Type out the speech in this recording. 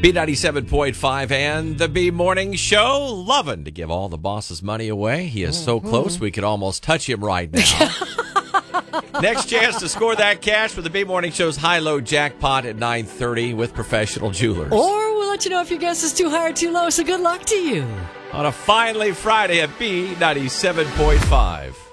B97.5 and the B Morning Show. Loving to give all the boss's money away. He is so close we could almost touch him right now. Next chance to score that cash with the B Morning Show's high-low jackpot at 9:30 with Professional Jewelers. Or we'll let you know if your guess is too high or too low, so good luck to you. On a finally Friday at B97.5.